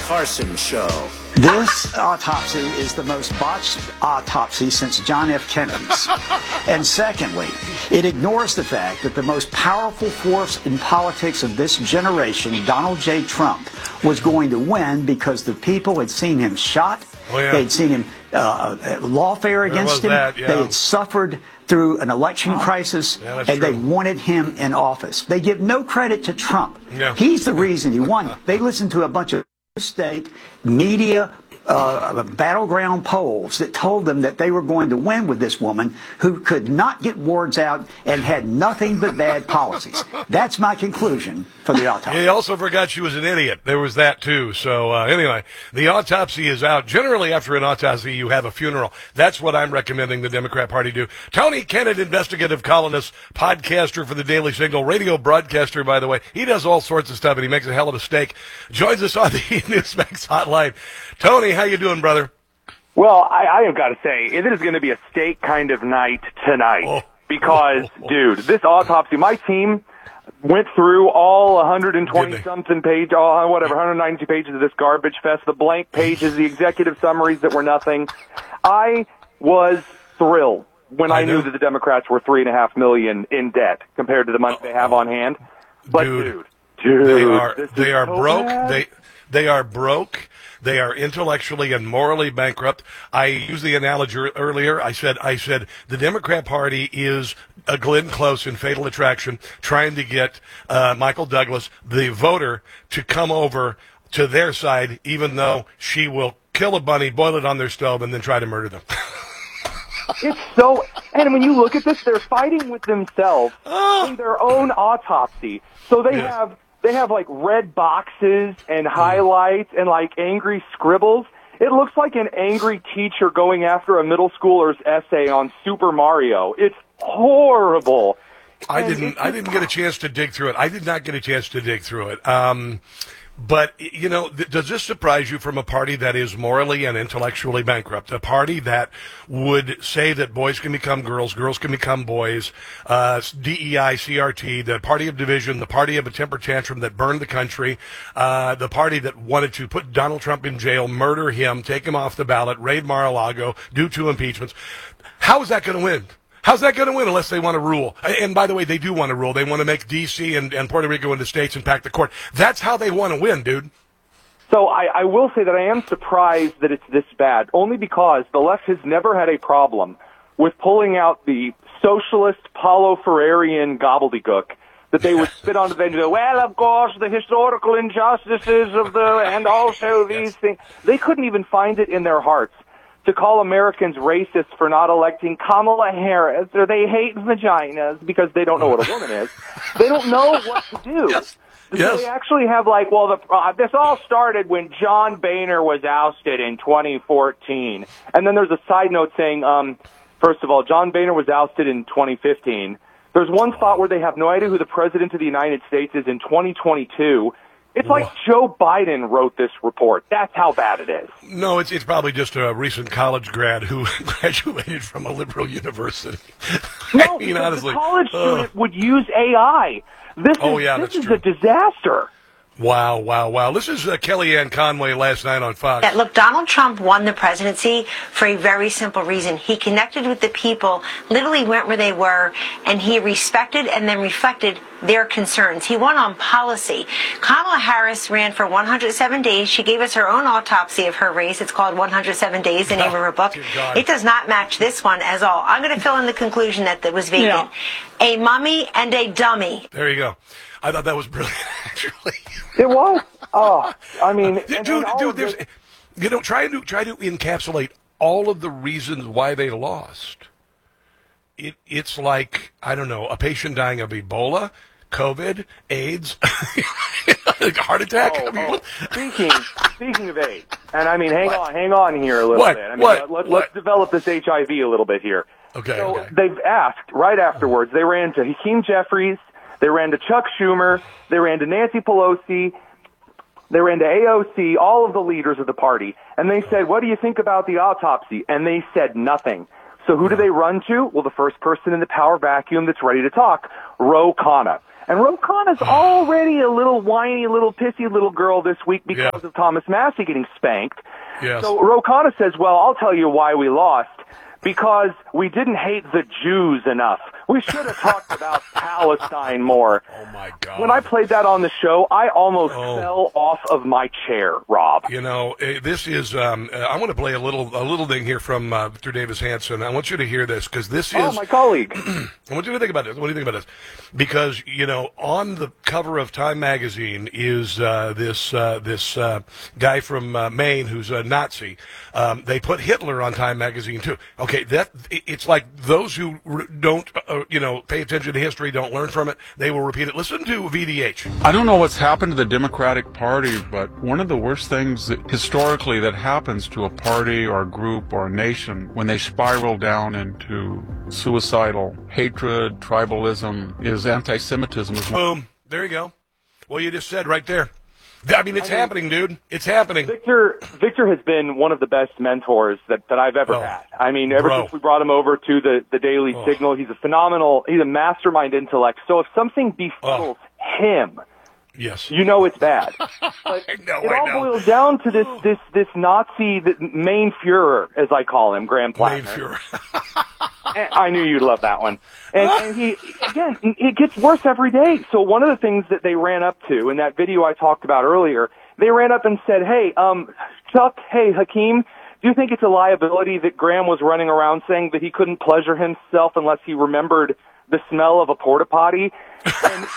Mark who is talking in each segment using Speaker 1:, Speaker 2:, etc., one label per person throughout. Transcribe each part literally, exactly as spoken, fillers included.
Speaker 1: Carson Show.
Speaker 2: This autopsy is the most botched autopsy since John F. Kennedy's. And secondly, it ignores the fact that the most powerful force in politics of this generation, Donald J. Trump, was going to win because the people had seen him shot.
Speaker 3: Oh, yeah.
Speaker 2: They'd seen him uh, lawfare against him.
Speaker 3: That, yeah.
Speaker 2: They had suffered through an election crisis,
Speaker 3: yeah,
Speaker 2: and they
Speaker 3: true.
Speaker 2: wanted him in office. They give no credit to Trump.
Speaker 3: Yeah.
Speaker 2: He's the reason he won. They listened to a bunch of state media uh, battleground polls that told them that they were going to win with this woman who could not get words out and had nothing but bad policies. That's my conclusion for the autopsy.
Speaker 3: He also forgot she was an idiot. There was that, too. So, uh, anyway, the autopsy is out. Generally, after an autopsy, you have a funeral. That's what I'm recommending the Democrat Party do. Tony Kennett, investigative columnist, podcaster for the Daily Signal, radio broadcaster, by the way. He does all sorts of stuff, and he makes a hell of a steak. Joins us on the Newsmax hotline. Tony, how you doing, brother?
Speaker 4: Well, I, I have got to say, it is going to be a steak kind of night tonight.
Speaker 3: Oh.
Speaker 4: Because,
Speaker 3: Oh, oh, oh.
Speaker 4: dude, this autopsy, my team went through all one hundred twenty-something page, all, whatever, one hundred ninety pages of this garbage fest, the blank pages, the executive summaries that were nothing. I was thrilled when I,
Speaker 3: I
Speaker 4: knew
Speaker 3: know.
Speaker 4: that the Democrats were three and a half million in debt compared to the money they have on hand. But,
Speaker 3: Dude,
Speaker 4: dude, dude
Speaker 3: They are
Speaker 4: this
Speaker 3: they
Speaker 4: is
Speaker 3: are
Speaker 4: so
Speaker 3: broke.
Speaker 4: bad.
Speaker 3: They they are broke. They are intellectually and morally bankrupt. I used the analogy earlier. I said I said the Democrat Party is a Glenn Close in Fatal Attraction trying to get uh, Michael Douglas, the voter, to come over to their side, even though she will kill a bunny, boil it on their stove, and then try to murder them.
Speaker 4: It's so, and when you look at this, they're fighting with themselves
Speaker 3: Oh.
Speaker 4: in their own autopsy. So they
Speaker 3: Yes.
Speaker 4: have, they have like red boxes and highlights and like angry scribbles. It looks like an angry teacher going after a middle schooler's essay on Super Mario. It's horrible.
Speaker 3: I
Speaker 4: And
Speaker 3: didn't.
Speaker 4: it's
Speaker 3: I didn't get a chance to dig through it. I did not get a chance to dig through it. Um, but you know, th- does this surprise you from a party that is morally and intellectually bankrupt? A party that would say that boys can become girls, girls can become boys. Uh, D E I, C R T, the party of division, the party of a temper tantrum that burned the country, uh, the party that wanted to put Donald Trump in jail, murder him, take him off the ballot, raid Mar-a-Lago, do two impeachments. How is that going to win? How's that going to win unless they want to rule? And by the way, they do want to rule. They want to make D C and, and Puerto Rico into states and pack the court. That's how they want to win, dude.
Speaker 4: So I, I will say that I am surprised that it's this bad, only because the left has never had a problem with pulling out the socialist Paulo Freire-ian gobbledygook that they would spit onto the bench and go, well, of course, the historical injustices of the, and also these
Speaker 3: Yes.
Speaker 4: things. They couldn't even find it in their hearts to call Americans racist for not electing Kamala Harris, or they hate vaginas because they don't know what a woman is. They don't know what to do.
Speaker 3: Yes.
Speaker 4: So
Speaker 3: Yes.
Speaker 4: they actually have like, well, the, uh, this all started when John Boehner was ousted in twenty fourteen. And then there's a side note saying, um, first of all, John Boehner was ousted in twenty fifteen. There's one spot where they have no idea who the president of the United States is in twenty twenty-two. It's like Joe Biden wrote this report. That's how bad it is.
Speaker 3: No, it's it's probably just a recent college grad who graduated from a liberal university.
Speaker 4: No,
Speaker 3: I mean,
Speaker 4: because
Speaker 3: honestly.
Speaker 4: the college
Speaker 3: uh,
Speaker 4: student would use A I. This
Speaker 3: Oh,
Speaker 4: is,
Speaker 3: yeah,
Speaker 4: this
Speaker 3: that's
Speaker 4: is
Speaker 3: true.
Speaker 4: a disaster.
Speaker 3: Wow, wow, wow. This is uh, Kellyanne Conway last night on Fox.
Speaker 5: Yeah, look, Donald Trump won the presidency for a very simple reason. He connected with the people, literally went where they were, and he respected and then reflected their concerns. He won on policy. Kamala Harris ran for one hundred seven days. She gave us her own autopsy of her race. It's called one hundred seven days, the name of her book.
Speaker 3: Dear God.
Speaker 5: It does not match this one as all. I'm going to fill in the conclusion that that was vacant. A mummy and a dummy.
Speaker 3: There you go. I thought that was brilliant, actually.
Speaker 4: It was. Oh, I mean, and-
Speaker 3: dude,
Speaker 4: and all
Speaker 3: dude,
Speaker 4: of
Speaker 3: there's,
Speaker 4: this-
Speaker 3: you know, try to try to encapsulate all of the reasons why they lost. It it's like, I don't know, a patient dying of Ebola, COVID, AIDS, like a heart attack.
Speaker 4: Oh,
Speaker 3: I mean,
Speaker 4: oh.
Speaker 3: what-
Speaker 4: Speaking, speaking of AIDS, and I mean, hang on, hang on here a little
Speaker 3: What?
Speaker 4: bit. I mean,
Speaker 3: What?
Speaker 4: Let, let,
Speaker 3: What?
Speaker 4: let's develop this H I V a little bit here.
Speaker 3: Okay,
Speaker 4: So
Speaker 3: okay.
Speaker 4: they've asked right afterwards. They ran to Hakeem Jeffries, they ran to Chuck Schumer, they ran to Nancy Pelosi, they ran to A O C, all of the leaders of the party, and they said, "What do you think about the autopsy?" And they said nothing. So who do they run to? Well, the first person in the power vacuum that's ready to talk, Ro Khanna. And Ro Khanna's already a little whiny, little pissy little girl this week because
Speaker 3: Yeah.
Speaker 4: of Thomas Massey getting spanked.
Speaker 3: Yes.
Speaker 4: So Ro Khanna says, well, I'll tell you why we lost. Because we didn't hate the Jews enough. We should have talked about Palestine more.
Speaker 3: Oh, my God.
Speaker 4: When I played that on the show, I almost
Speaker 3: Oh.
Speaker 4: fell off of my chair, Rob.
Speaker 3: You know, eh, this is, um, uh, I want to play a little a little thing here from uh, Victor Davis Hanson. I want you to hear this, because this is...
Speaker 4: Oh, my colleague.
Speaker 3: I want you to think about this. What do you think about this? Because, you know, on the cover of Time magazine is uh, this uh, this uh, guy from uh, Maine who's a Nazi. Um, they put Hitler on Time magazine, too. Okay, that it's like those who r- don't, uh, you know, pay attention to history, don't learn from it, they will repeat it. Listen to V D H.
Speaker 1: I don't know what's happened to the Democratic Party, but one of the worst things that, historically that happens to a party or a group or a nation when they spiral down into suicidal hatred, tribalism, is anti-Semitism.
Speaker 3: Boom. There you go. Well, you just said right there. I mean, it's I mean, happening, dude. It's happening.
Speaker 4: Victor Victor has been one of the best mentors that, that I've ever
Speaker 3: oh,
Speaker 4: had. I mean, ever
Speaker 3: bro.
Speaker 4: since we brought him over to the, the Daily oh. Signal, he's a phenomenal, he's a mastermind intellect. So if something befuddles oh. him,
Speaker 3: yes,
Speaker 4: you know it's bad. But
Speaker 3: I know,
Speaker 4: it
Speaker 3: I
Speaker 4: all
Speaker 3: know.
Speaker 4: boils down to this this this Nazi, the main Führer, as I call him, Graham Plattner.
Speaker 3: Main Führer.
Speaker 4: I knew you'd love that one. And, and he, again, it gets worse every day. So one of the things that they ran up to in that video I talked about earlier, they ran up and said, hey, um, Chuck, hey, Hakeem, do you think it's a liability that Graham was running around saying that he couldn't pleasure himself unless he remembered the smell of a porta potty? And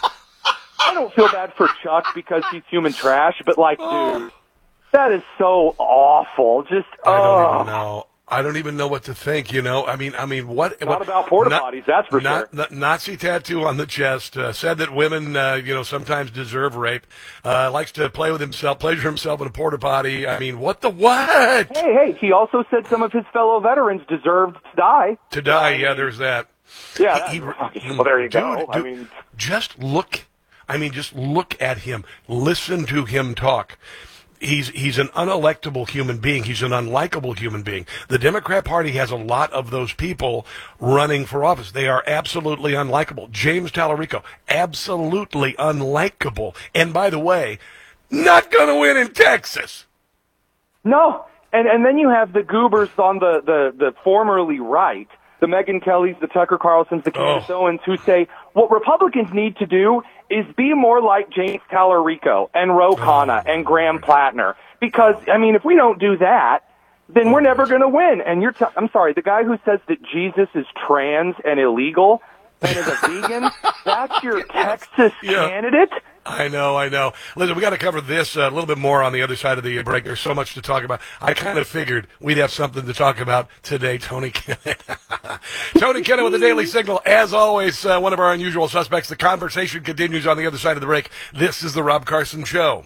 Speaker 4: I don't feel bad for Chuck because he's human trash, but like, dude, that is so awful. Just,
Speaker 3: I don't
Speaker 4: oh.
Speaker 3: even know. I don't even know what to think, you know. I mean, I mean, what?
Speaker 4: Not
Speaker 3: what,
Speaker 4: about porta
Speaker 3: not,
Speaker 4: potties, that's for
Speaker 3: not,
Speaker 4: sure.
Speaker 3: Not, Nazi tattoo on the chest. Uh, said that women, uh, you know, sometimes deserve rape. Uh, likes to play with himself, pleasure himself in a porta potty. I mean, what the what?
Speaker 4: Hey, hey. He also said some of his fellow veterans deserved to die.
Speaker 3: To die, yeah. There's that.
Speaker 4: Yeah.
Speaker 3: He,
Speaker 4: that,
Speaker 3: he,
Speaker 4: well, there you
Speaker 3: dude,
Speaker 4: go.
Speaker 3: Dude,
Speaker 4: I mean,
Speaker 3: just look. I mean, just look at him. Listen to him talk. He's he's an unelectable human being. He's an unlikable human being. The Democrat Party has a lot of those people running for office. They are absolutely unlikable. James Tallarico, absolutely unlikable. And by the way, not going to win in Texas.
Speaker 4: no. And and then you have the goobers on the, the, the formerly right, the Megyn Kellys, the Tucker Carlsons, the Candace
Speaker 3: Oh.
Speaker 4: Owens, who say what Republicans need to do is be more like James Tallarico and Ro Khanna
Speaker 3: Oh,
Speaker 4: and Graham Plattner. Because, I mean, if we don't do that, then we're never going to win. And you're, t- I'm sorry, the guy who says that Jesus is trans and illegal and is a vegan, that's your Texas
Speaker 3: Yeah.
Speaker 4: candidate?
Speaker 3: I know, I know. Listen, we got to cover this uh, a little bit more on the other side of the break. There's so much to talk about. I kind of figured we'd have something to talk about today, Tony Kennon. Tony Kennon with the Daily Signal. As always, uh, one of our unusual suspects. The conversation continues on the other side of the break. This is the Rob Carson Show.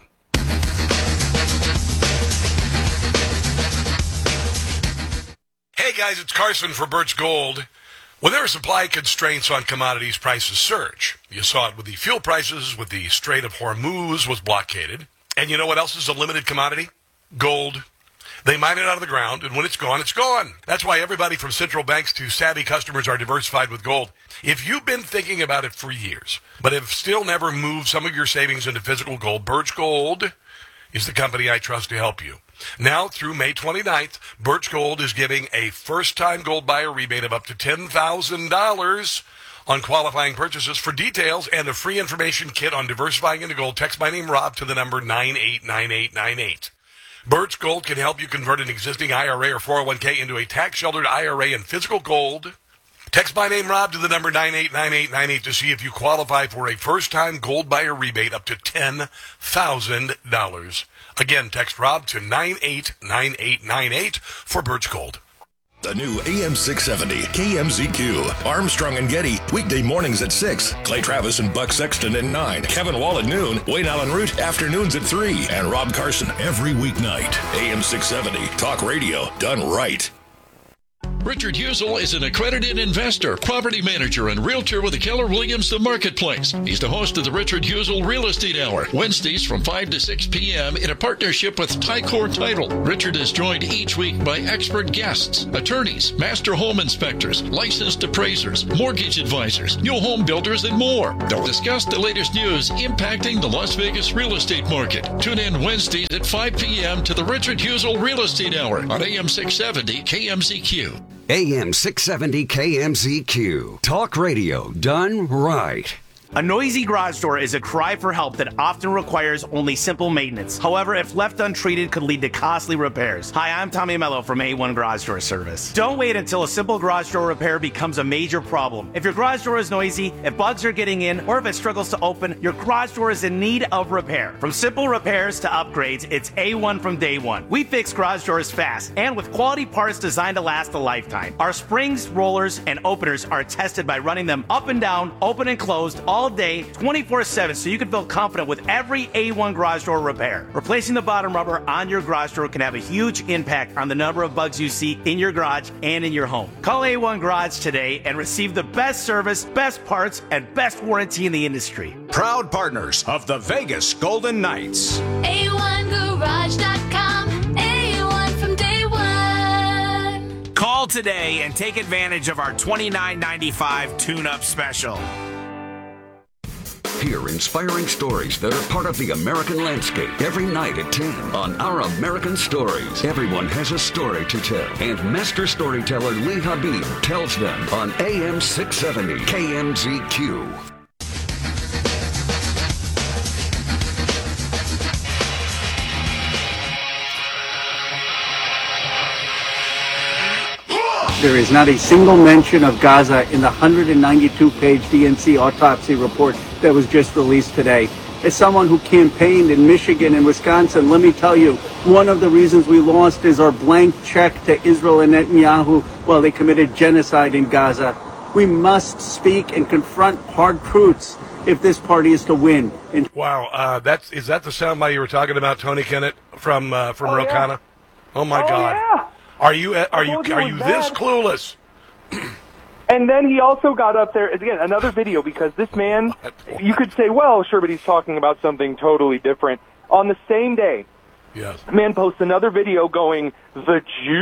Speaker 3: Hey, guys, it's Carson for Birch Gold. When there are supply constraints on commodities, prices surge. You saw it with the fuel prices, with the Strait of Hormuz was blockaded. And you know what else is a limited commodity? Gold. They mine it out of the ground, and when it's gone, it's gone. That's why everybody from central banks to savvy customers are diversified with gold. If you've been thinking about it for years, but have still never moved some of your savings into physical gold, Birch Gold is the company I trust to help you. Now, through May twenty-ninth, Birch Gold is giving a first-time gold buyer rebate of up to ten thousand dollars on qualifying purchases. For details and a free information kit on diversifying into gold, text my name, Rob, to the number nine eight nine eight nine eight. Birch Gold can help you convert an existing I R A or four oh one k into a tax-sheltered I R A in physical gold. Text my name, Rob, to the number nine eight nine eight nine eight to see if you qualify for a first-time gold buyer rebate up to ten thousand dollars. Again, text Rob to nine eight nine eight nine eight for Birch Gold.
Speaker 6: The new A M six seventy K M Z Q. Armstrong and Getty, weekday mornings at six. Clay Travis and Buck Sexton at nine. Kevin Wall at noon. Wayne Allen Root, afternoons at three. And Rob Carson every weeknight. A M six seventy, talk radio done right.
Speaker 7: Richard Husel is an accredited investor, property manager, and realtor with the Keller Williams The Marketplace. He's the host of the Richard Husel Real Estate Hour, Wednesdays from five to six p.m. in a partnership with Tycor Title. Richard is joined each week by expert guests, attorneys, master home inspectors, licensed appraisers, mortgage advisors, new home builders, and more. They'll discuss the latest news impacting the Las Vegas real estate market. Tune in Wednesdays at five p.m. to the Richard Husel Real Estate Hour on A M six seventy K M Z Q.
Speaker 8: A M six seventy K M Z Q. Talk radio done right.
Speaker 9: A noisy garage door is a cry for help that often requires only simple maintenance. However, if left untreated, could lead to costly repairs. Hi, I'm Tommy Mello from A one Garage Door Service. Don't wait until a simple garage door repair becomes a major problem. If your garage door is noisy, if bugs are getting in, or if it struggles to open, your garage door is in need of repair. From simple repairs to upgrades, it's A one from day one. We fix garage doors fast and with quality parts designed to last a lifetime. Our springs, rollers, and openers are tested by running them up and down, open and closed, all day, twenty-four seven, so you can feel confident with every A one garage door repair. Replacing the bottom rubber on your garage door can have a huge impact on the number of bugs you see in your garage and in your home. Call A one Garage today and receive the best service, best parts, and best warranty in the industry.
Speaker 10: Proud partners of the Vegas Golden Knights.
Speaker 11: A one garage dot com. A one from day one.
Speaker 9: Call today and take advantage of our twenty-nine ninety-five tune-up special.
Speaker 8: Hear inspiring stories that are part of the American landscape every night at ten on Our American Stories. Everyone has a story to tell, and master storyteller Lee Habib tells them on A M six seventy K M Z Q.
Speaker 12: There is not a single mention of Gaza in the one hundred ninety-two page D N C autopsy report that was just released today. As someone who campaigned in Michigan and Wisconsin, let me tell you, one of the reasons we lost is our blank check to Israel and Netanyahu while they committed genocide in Gaza. We must speak and confront hard truths if this party is to win. And
Speaker 3: wow, uh, that's is that the soundbite you were talking about, Tony Kennett from uh, from
Speaker 4: oh,
Speaker 3: Ro Khanna?
Speaker 4: Yeah.
Speaker 3: Oh my
Speaker 4: oh,
Speaker 3: God!
Speaker 4: Yeah.
Speaker 3: Are you are you
Speaker 4: you
Speaker 3: are you this
Speaker 4: bad.
Speaker 3: clueless?
Speaker 4: And then he also got up there, again, another video, because this man, you could say, well, sure, but he's talking about something totally different. On the same day,
Speaker 3: yes,
Speaker 4: the man posts another video going, the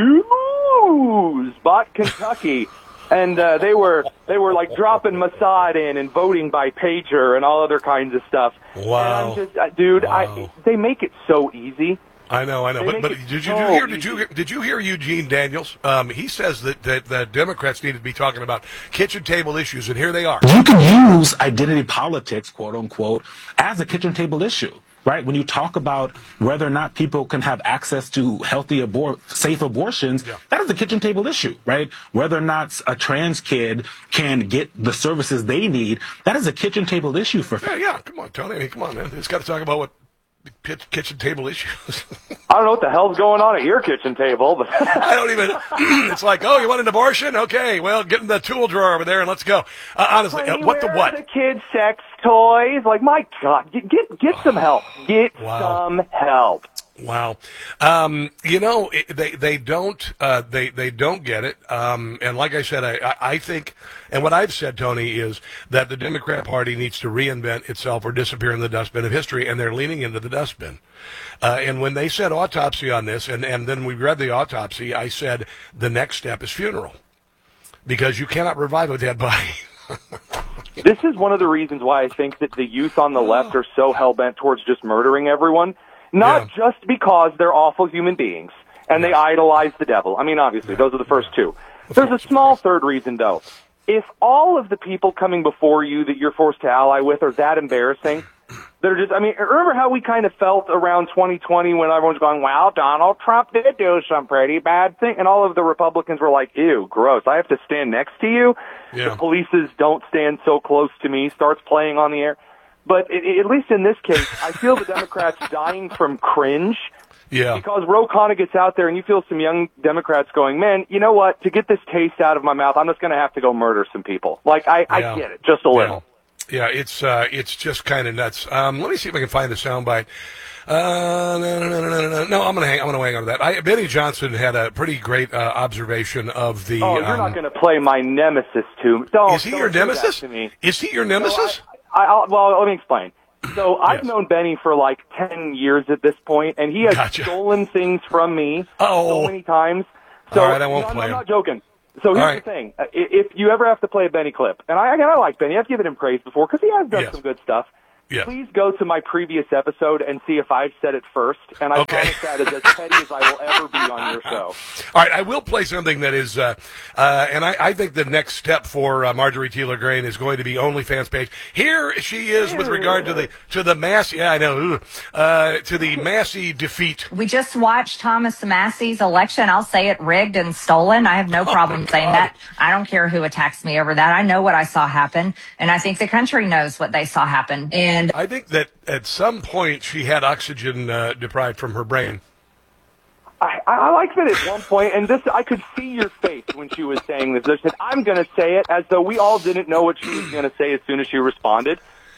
Speaker 4: Jews bought Kentucky. And uh, they were they were like dropping Mossad in and voting by pager and all other kinds of stuff.
Speaker 3: Wow,
Speaker 4: and I'm just, uh, dude,
Speaker 3: wow.
Speaker 4: I, they make it so easy.
Speaker 3: I know, I know, but, but did you, did you hear? Did you did you hear Eugene Daniels? Um, he says that, that that Democrats need to be talking about kitchen table issues, and here they are.
Speaker 13: You can use identity politics, quote unquote, as a kitchen table issue, right? When you talk about whether or not people can have access to healthy, abor- safe abortions, yeah. that is a kitchen table issue, right? Whether or not a trans kid can get the services they need, that is a kitchen table issue for.
Speaker 3: Yeah, yeah. Come on, Tony. I mean, come on, man. It's got to talk about what. Kitchen table issues.
Speaker 4: I don't know what the hell's going on at your kitchen table, but
Speaker 3: I don't even. It's like, oh, you want an abortion? Okay, well, get in the tool drawer over there and let's go. Uh, honestly, uh, what the what?
Speaker 4: The kids' sex toys. Like, my God, get get, get some help. Get
Speaker 3: wow.
Speaker 4: some help.
Speaker 3: Wow, um, you know it, they they don't uh, they they don't get it, um, and like I said, I I think, and what I've said, Tony, is that the Democrat Party needs to reinvent itself or disappear in the dustbin of history, and they're leaning into the dustbin. Uh, and when they said autopsy on this, and and then we read the autopsy, I said the next step is funeral, because you cannot revive a dead body.
Speaker 4: This is one of the reasons why I think that the youth on the left are so hell bent towards just murdering everyone. Not yeah. just because they're awful human beings and they idolize the devil. I mean, obviously, those are the first two. There's a small third reason, though. If all of the people coming before you that you're forced to ally with are that embarrassing, they're just, I mean, remember how we kind of felt around twenty twenty when everyone's going, well, Donald Trump did do some pretty bad thing, and all of the Republicans were like, ew, gross, I have to stand next to you?
Speaker 3: Yeah.
Speaker 4: The police's don't stand so close to me starts playing on the air. But it, at least in this case, I feel the Democrats dying from cringe.
Speaker 3: Yeah.
Speaker 4: Because Ro Khanna gets out there and you feel some young Democrats going, man, you know what? To get this taste out of my mouth, I'm just going to have to go murder some people. Like, I,
Speaker 3: yeah.
Speaker 4: I get it, just a little.
Speaker 3: Yeah, it's uh, it's just kind of nuts. Um, let me see if I can find the soundbite. Uh, no, no, no, no, no, no. No, I'm gonna hang. I'm gonna hang on to that. I, Benny Johnson had a pretty great uh, observation of the.
Speaker 4: Oh, you're
Speaker 3: um,
Speaker 4: not going to play my nemesis to don't.
Speaker 3: Is he
Speaker 4: don't
Speaker 3: your
Speaker 4: do that
Speaker 3: nemesis?
Speaker 4: to me.
Speaker 3: Is he your nemesis?
Speaker 4: So I, I, I'll, well, let me explain. So I've
Speaker 3: Yes.
Speaker 4: known Benny for like ten years at this point, and he has
Speaker 3: Gotcha.
Speaker 4: stolen things from me
Speaker 3: Oh.
Speaker 4: so many times. So
Speaker 3: All right, I won't
Speaker 4: no,
Speaker 3: play
Speaker 4: I'm
Speaker 3: him.
Speaker 4: not joking. So here's
Speaker 3: All right.
Speaker 4: the thing: Uh, i- if you ever have to play a Benny clip, and I, again, I like Benny, I've given him praise before because he has done
Speaker 3: Yes.
Speaker 4: some good stuff.
Speaker 3: Yes.
Speaker 4: Please go to my previous episode and see if I've said it first, and I
Speaker 3: Okay.
Speaker 4: promise that is as petty as I will ever be on your show.
Speaker 3: All right, I will play something that is, uh, uh, and I, I think the next step for uh, Marjorie Taylor Greene is going to be OnlyFans page. Here she is with regard to the to the mass. Yeah, I know. Ooh, uh, to the Massey defeat.
Speaker 14: We just watched Thomas Massey's election. I'll say it rigged and stolen. I have no problem saying
Speaker 3: God.
Speaker 14: that. I don't care who attacks me over that. I know what I saw happen, and I think the country knows what they saw happen. And
Speaker 3: I think that at some point she had oxygen uh, deprived from her brain.
Speaker 4: I, I like that at one point, and this I could see your face when she was saying this. I said, I'm going to say it as though we all didn't know what she was going to say as soon as she responded.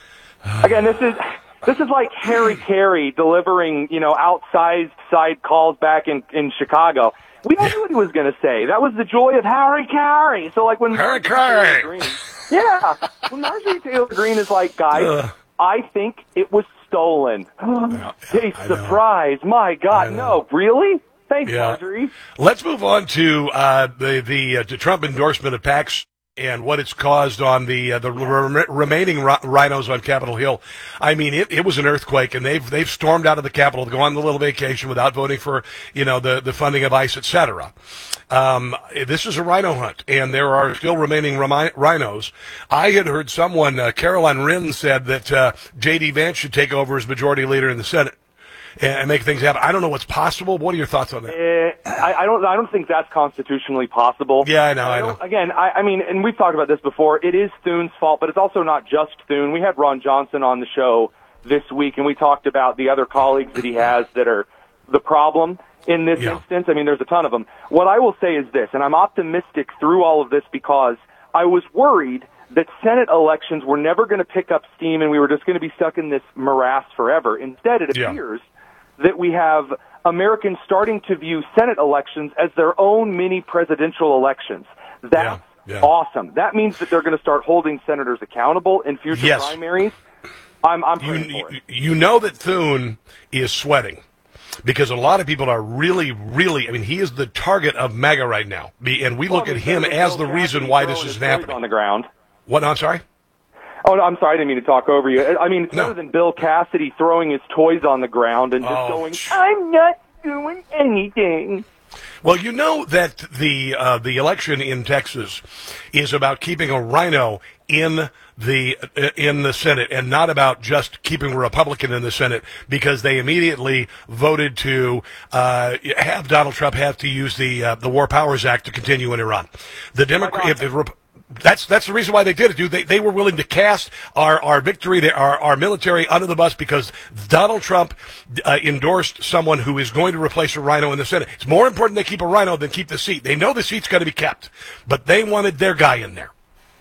Speaker 4: Again, this is this is like Harry Carey delivering, you know, outsized side calls back in, in Chicago. We all knew what he was going to say. That was the joy of Harry Carey. So, like, when
Speaker 3: Harry
Speaker 4: Marjorie
Speaker 3: Carey.
Speaker 4: Taylor Greene, yeah, when Marjorie Taylor Greene is like, guys,
Speaker 3: Ugh.
Speaker 4: I think it was stolen. Hey,
Speaker 3: I know.
Speaker 4: surprise! My God, no, really? Thanks,
Speaker 3: Yeah.
Speaker 4: Marjorie.
Speaker 3: Let's move on to uh, the the, uh, the Trump endorsement of PACs and what it's caused on the uh, the re- remaining ri- rhinos on Capitol Hill. I mean, it, it was an earthquake, and they've they've stormed out of the Capitol to go on the little vacation without voting for you know the the funding of ICE, et cetera. Um, this is a rhino hunt, and there are still remaining remi- rhinos. I had heard someone, uh, Caroline Wren, said that uh, J D. Vance should take over as majority leader in the Senate and, and make things happen. I don't know what's possible. What are your thoughts on that?
Speaker 4: Uh, I, I don't. I don't think that's constitutionally possible.
Speaker 3: Yeah, I know. I know.
Speaker 4: don't- Again, I, I mean, and we've talked about this before. It is Thune's fault, but it's also not just Thune. We had Ron Johnson on the show this week, and we talked about the other colleagues that he has that are the problem in this
Speaker 3: Yeah.
Speaker 4: instance. I mean, there's a ton of them. What I will say is this, and I'm optimistic through all of this because I was worried that Senate elections were never going to pick up steam and we were just going to be stuck in this morass forever. Instead, it
Speaker 3: Yeah.
Speaker 4: appears that we have Americans starting to view Senate elections as their own mini presidential elections. That's
Speaker 3: Yeah, yeah.
Speaker 4: awesome. That means that they're going to start holding senators accountable in future
Speaker 3: Yes.
Speaker 4: primaries. I'm, I'm
Speaker 3: You,
Speaker 4: praying for
Speaker 3: you,
Speaker 4: it.
Speaker 3: you know that Thune is sweating because a lot of people are really, really, I mean, he is the target of MAGA right now. Be- And we look
Speaker 4: Well, I
Speaker 3: at
Speaker 4: mean,
Speaker 3: him
Speaker 4: Bill
Speaker 3: as the
Speaker 4: Cassidy
Speaker 3: reason why
Speaker 4: throwing
Speaker 3: this
Speaker 4: his
Speaker 3: is
Speaker 4: toys
Speaker 3: happening.
Speaker 4: on the ground.
Speaker 3: What? No, I'm sorry?
Speaker 4: Oh, no, I'm sorry. I didn't mean to talk over you. I mean, it's
Speaker 3: No.
Speaker 4: better than Bill Cassidy throwing his toys on the ground and just
Speaker 3: Oh,
Speaker 4: going,
Speaker 3: sh-
Speaker 4: I'm not doing anything.
Speaker 3: Well, you know that the uh, the election in Texas is about keeping a rhino in the uh, in the Senate and not about just keeping a Republican in the Senate because they immediately voted to uh, have Donald Trump have to use the uh, the War Powers Act to continue in Iran. The Democrat, if the Rep- That's that's the reason why they did it, dude. They they were willing to cast our our victory, the, our our military under the bus because Donald Trump uh, endorsed someone who is going to replace a rhino in the Senate. It's more important they keep a rhino than keep the seat. They know the seat's got to be kept, but they wanted their guy in there.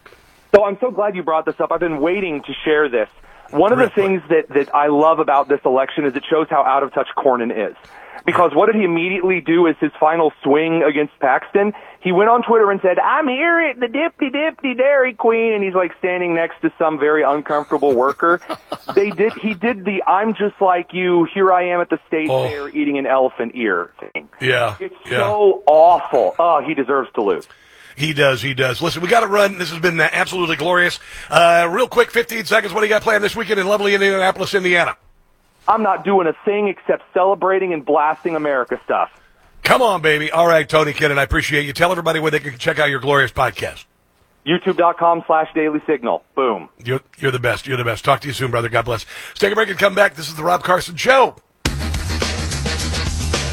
Speaker 4: So I'm so glad you brought this up. I've been waiting to share this. One of the things that, that I love about this election is it shows how out of touch Cornyn is. Because what did he immediately do as his final swing against Paxton? He went on Twitter and said, I'm here at the Dipty Dipty Dairy Queen, and he's like standing next to some very uncomfortable worker. They did, he did the I'm just like you, here I am at the state
Speaker 3: Oh.
Speaker 4: fair eating an elephant ear thing.
Speaker 3: Yeah,
Speaker 4: It's
Speaker 3: yeah.
Speaker 4: so awful. Oh, he deserves to lose.
Speaker 3: He does, he does. Listen, we got to run. This has been uh, absolutely glorious. Uh, real quick, fifteen seconds. What do you got planned this weekend in lovely Indianapolis, Indiana?
Speaker 4: I'm not doing a thing except celebrating and blasting America stuff.
Speaker 3: Come on, baby. All right, Tony Kinnan, I appreciate you. Tell everybody where they can check out your glorious podcast.
Speaker 4: YouTube.com slash Daily Signal. Boom.
Speaker 3: You're, you're the best. You're the best. Talk to you soon, brother. God bless. Let's take a break and come back. This is the Rob Carson Show.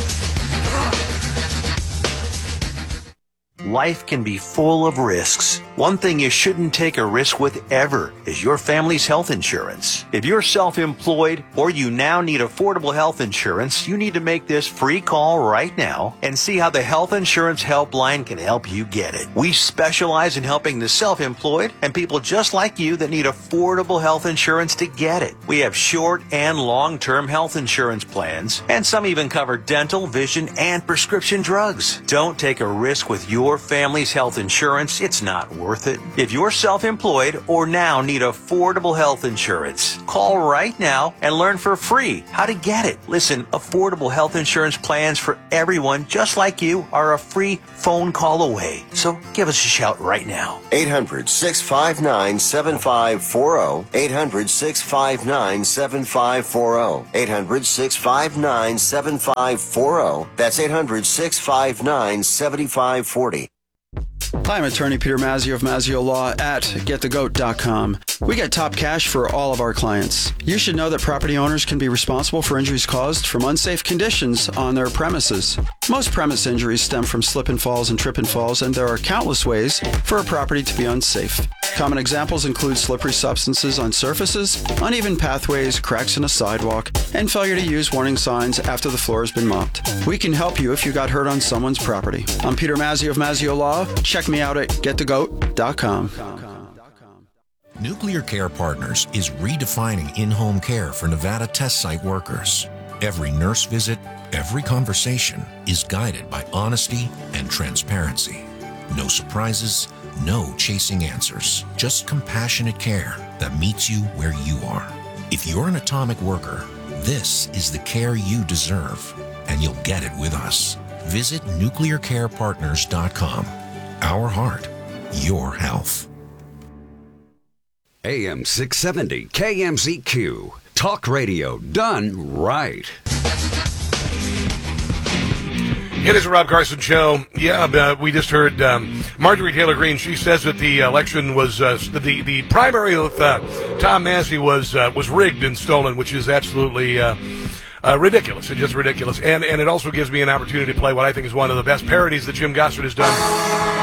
Speaker 15: Life can be full of risks. One thing you shouldn't take a risk with ever is your family's health insurance. If you're self-employed or you now need affordable health insurance, you need to make this free call right now and see how the Health Insurance Helpline can help you get it. We specialize in helping the self-employed and people just like you that need affordable health insurance to get it. We have short and long-term health insurance plans, and some even cover dental, vision, and prescription drugs. Don't take a risk with your family's health insurance. It's not worth it. If you're self-employed or now need affordable health insurance, call right now and learn for free how to get it. Listen, affordable health insurance plans for everyone just like you are a free phone call away. So give us a shout right now.
Speaker 16: eight hundred, six five nine, seven five four zero. eight hundred, six five nine, seven five four zero. eight hundred, six five nine, seven five four zero. That's eight hundred, six five nine, seven five four zero.
Speaker 17: Hi, I'm attorney Peter Mazzio of Mazzio Law at get the goat dot com. We get top cash for all of our clients. You should know that property owners can be responsible for injuries caused from unsafe conditions on their premises. Most premise injuries stem from slip and falls and trip and falls, and there are countless ways for a property to be unsafe. Common examples include slippery substances on surfaces, uneven pathways, cracks in a sidewalk, and failure to use warning signs after the floor has been mopped. We can help you if you got hurt on someone's property. I'm Peter Mazzio of Mazzio Law. Check me out at get the goat dot com.
Speaker 18: Nuclear Care Partners is redefining in-home care for Nevada test site workers. Every nurse visit, every conversation is guided by honesty and transparency. No surprises, no chasing answers, just compassionate care that meets you where you are. If you're an atomic worker, this is the care you deserve, and you'll get it with us. Visit nuclear care partners dot com. Our heart, your health.
Speaker 8: A M six seventy K M Z Q. Talk radio done right.
Speaker 3: It is a Rob Carson show. Yeah, uh, we just heard um, Marjorie Taylor Greene. She says that the election was uh, the the primary with uh, Tom Massey was uh, was rigged and stolen, which is absolutely uh, uh, ridiculous. It's just ridiculous, and and it also gives me an opportunity to play what I think is one of the best parodies that Jim Gossard has done.